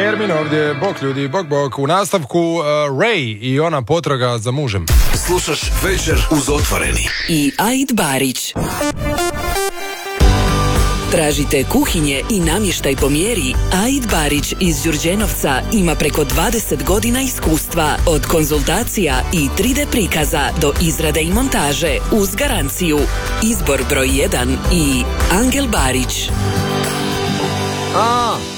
Ermin ovdje, bok ljudi, bok. U nastavku Ray i ona potraga za mužem. Slušaš Večer uz Otvoreni. I Aid Barić. Tražite kuhinje i namještaj po mjeri? Aid Barić iz Đurđenovca ima preko 20 godina iskustva od konzultacija i 3D prikaza do izrade i montaže uz garanciju. Izbor broj 1 i Angel Barić.